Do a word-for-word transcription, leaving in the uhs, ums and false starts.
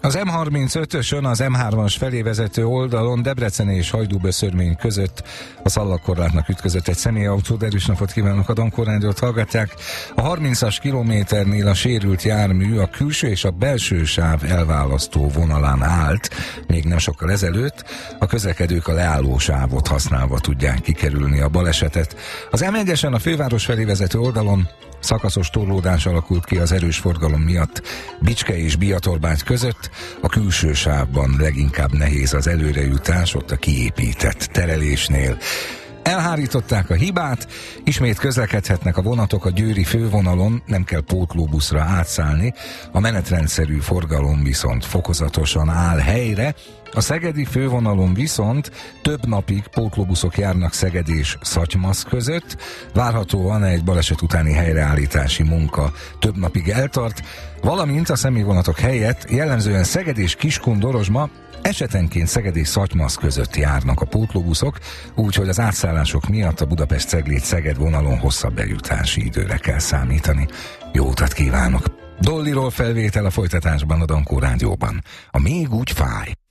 Az em harmincötösön az em hármas felé vezető oldalon Debrecen és Hajdúböszörmény között a szalagkorlátnak ütközött egy személyautó. Erős napot kívánok, a Dankó Rádiót hallgatják. A harmincas kilométernél a sérült jármű a külső és a belső sáv elválasztó vonalán állt, még nem sokkal ezelőtt. A közlekedők a leálló sávot használva tudják kikerülni a balesetet. Az em egyesen a főváros felé vezető oldalon szakaszos torlódás alakult ki az erős forgalom miatt Bicske és Biatorbágy között. A külső sávban leginkább nehéz az előrejutás, ott a kiépített terelésnél. Elhárították a hibát, ismét közlekedhetnek a vonatok a győri fővonalon, nem kell pótlóbuszra átszállni, a menetrendszerű forgalom viszont fokozatosan áll helyre. A szegedi fővonalon viszont több napig pótlóbuszok járnak Szeged és Szatymasz között, várhatóan egy baleset utáni helyreállítási munka több napig eltart, valamint a személyvonatok helyett jellemzően Szeged és Kiskun-Dorozsma, esetenként Szeged és Szatymasz között járnak a pótlóbuszok, úgyhogy az átszállások miatt a Budapest-Cegléd-Szeged vonalon hosszabb eljutási időre kell számítani. Jó utat kívánok! Dolliról felvétel a folytatásban a Dankó Rádióban. A Még úgy fáj.